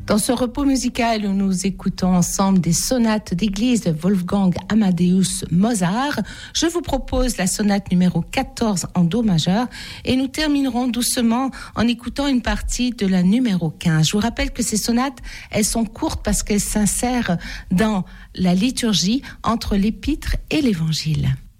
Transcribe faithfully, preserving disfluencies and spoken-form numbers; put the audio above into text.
Dans ce repos musical où nous écoutons ensemble des sonates d'église de Wolfgang Amadeus Mozart, je vous propose la sonate numéro quatorze en do majeur et nous terminerons doucement en écoutant une partie de la numéro quinze. Je vous rappelle que ces sonates, elles sont courtes parce qu'elles s'insèrent dans la liturgie entre l'épître et l'évangile.